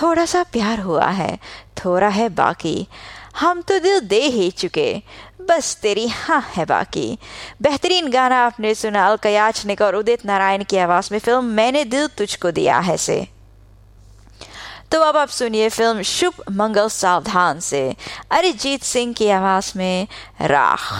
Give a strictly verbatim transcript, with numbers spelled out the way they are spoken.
थोड़ा सा प्यार हुआ है, थोड़ा है बाकी, हम तो दिल दे ही चुके, बस तेरी हाँ है बाकी। बेहतरीन गाना आपने सुना अलका याचनिक और उदित नारायण की आवाज में फिल्म मैंने दिल तुझको दिया है से। तो अब आप सुनिए फिल्म शुभ मंगल सावधान से अरिजीत सिंह की आवाज में राख।